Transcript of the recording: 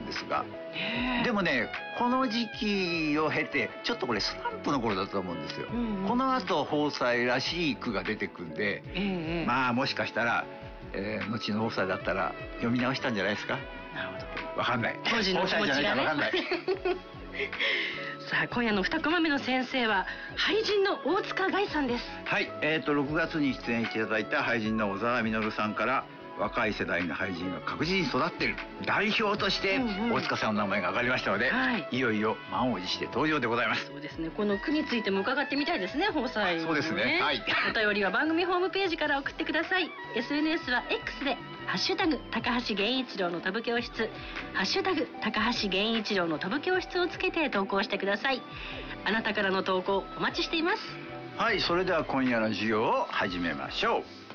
ですが、でもねこの時期を経てちょっとこれスランプの頃だと思うんですよ。この後豊祭らしい句が出てくんで、まあもしかしたら、後の豊祭だったら読み直したんじゃないですか。 なるほど。 わかんない。 当時の気持ちがね。さあ今夜の2コマ目の先生は俳人の大塚凱さんです。 はい、6月に出演していただいた俳人の小沢実さんから、若い世代の俳人が確実に育っている代表として大塚さんの名前が挙がりましたので、いよいよ満を持して登場でございます。 そうですね、この句についても伺ってみたいですね、豊祭。 そうですね、はい。 お便りは番組ホームページから送ってください。 SNS は X でハッシュタグ高橋源一郎の飛ぶ教室、ハッシュタグ高橋源一郎の飛ぶ教室をつけて投稿してください。あなたからの投稿お待ちしています。 はい、それでは今夜の授業を始めましょう。